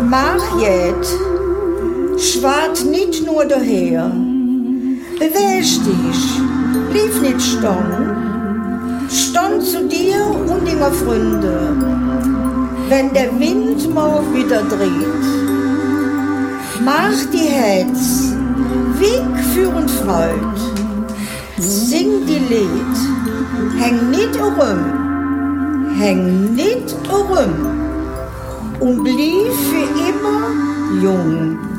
Mach jet, schwart nicht nur daher, beweg dich, blieb nicht stehen, stand zu dir und deiner Freunde, wenn der Wind mal wieder dreht. Mach die Herz, Weg führen Freud, sing die Lied, häng nicht rum und blieb für immer jung.